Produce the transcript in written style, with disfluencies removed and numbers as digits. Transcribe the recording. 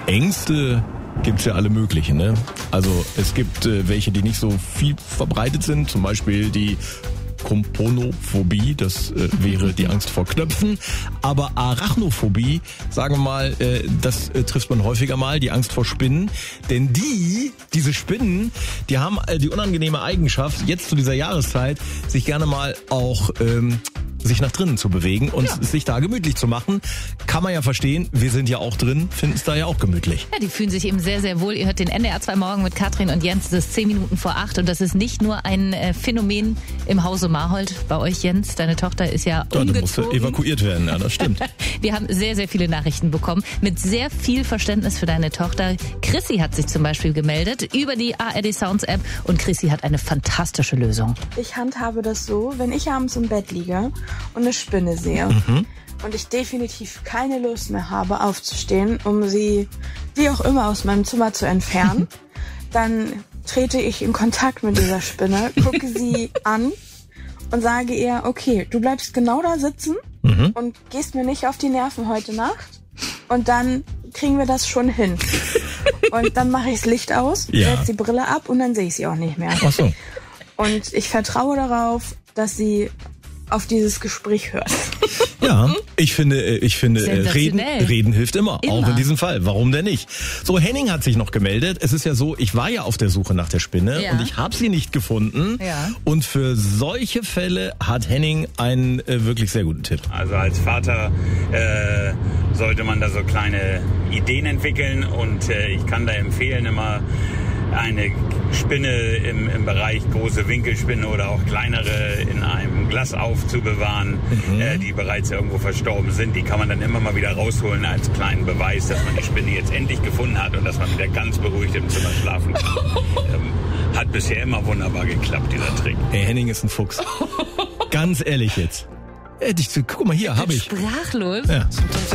Ängste gibt's ja alle möglichen, ne? Also es gibt welche, die nicht so viel verbreitet sind, zum Beispiel die Komponophobie, das wäre die Angst vor Knöpfen. Aber Arachnophobie, sagen wir mal, das trifft man häufiger mal, die Angst vor Spinnen. Denn diese Spinnen, die haben die unangenehme Eigenschaft, jetzt zu dieser Jahreszeit, sich gerne mal auch sich nach drinnen zu bewegen und sich da gemütlich zu machen. Kann man ja verstehen, wir sind ja auch drin, finden es da ja auch gemütlich. Ja, die fühlen sich eben sehr, sehr wohl. Ihr hört den NDR 2 Morgen mit Katrin und Jens. Es ist 10 Minuten vor 8 und das ist nicht nur ein Phänomen im Hause Marhold. Bei euch, Jens, deine Tochter ist ja umgezogen. Da musste evakuiert werden, ja, das stimmt. Wir haben sehr, sehr viele Nachrichten bekommen mit sehr viel Verständnis für deine Tochter. Chrissy hat sich zum Beispiel gemeldet über die ARD Sounds App und Chrissy hat eine fantastische Lösung. Ich handhabe das so, wenn ich abends im Bett liege und eine Spinne sehe und ich definitiv keine Lust mehr habe aufzustehen, um sie wie auch immer aus meinem Zimmer zu entfernen, dann trete ich in Kontakt mit dieser Spinne, gucke sie an und sage ihr, okay, du bleibst genau da sitzen und gehst mir nicht auf die Nerven heute Nacht und dann kriegen wir das schon hin. Und dann mache ich das Licht aus, setze die Brille ab und dann sehe ich sie auch nicht mehr. Ach so. Und ich vertraue darauf, dass sie auf dieses Gespräch hört. Ja, ich finde, reden hilft immer, auch in diesem Fall. Warum denn nicht? So, Henning hat sich noch gemeldet. Es ist ja so, ich war ja auf der Suche nach der Spinne und ich habe sie nicht gefunden. Ja. Und für solche Fälle hat Henning einen wirklich sehr guten Tipp. Also als Vater sollte man da so kleine Ideen entwickeln und ich kann da empfehlen, immer eine Spinne im Bereich große Winkelspinne oder auch kleinere in einem Glas aufzubewahren, die bereits irgendwo verstorben sind. Die kann man dann immer mal wieder rausholen als kleinen Beweis, dass man die Spinne jetzt endlich gefunden hat und dass man wieder ganz beruhigt im Zimmer schlafen kann. Hat bisher immer wunderbar geklappt, dieser Trick. Hey, Henning ist ein Fuchs. Ganz ehrlich jetzt. Guck mal, hier habe ich. Sprachlos. Ja.